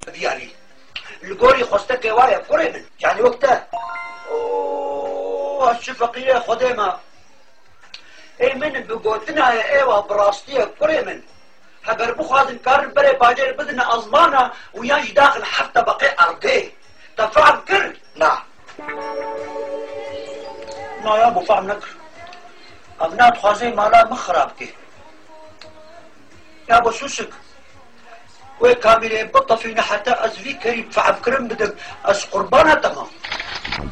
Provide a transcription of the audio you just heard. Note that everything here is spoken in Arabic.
يعني القولي خستك وايا كوري من يعني وقتها اوه الشفقية خديمة اي من بقوتنا يا ايوه براستية كوري من هقر بخوازن كارن بري باجر بدنا ازمانة ويانج داخل حتى بقي ارضي تفعل كر لا ما يا ابو فعل نكر ابنات خوازي مالا مخرابتي يا ابو سوسك وي كاميري بطة فينا حتى ازفي كريم فعل كرم بدك از قربانة تمام